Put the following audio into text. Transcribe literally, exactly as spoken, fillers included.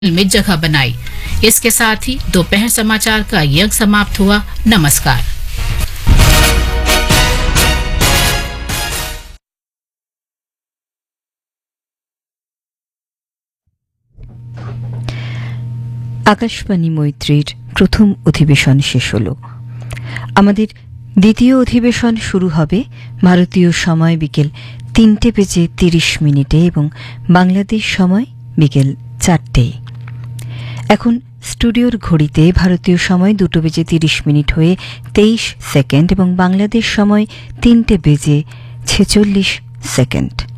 में जगह बनाई। इसके साथ ही दोपहर समाचार का ये अंक समाप्त हुआ। नमस्कार। আকাশবাণী মৈত্রীর প্রথম অধিবেশন শেষ হল। আমাদের দ্বিতীয় অধিবেশন শুরু হবে ভারতীয় সময় বিকেল তিনটে বেজে তিরিশ মিনিটে এবং বাংলাদেশ সময় বিকেল চারটে। এখন স্টুডিওর ঘড়িতে ভারতীয় সময় দুটো বেজে তিরিশ মিনিট হয়ে তেইশ সেকেন্ড এবং বাংলাদেশ সময় তিনটে বেজে ছেচল্লিশ সেকেন্ড।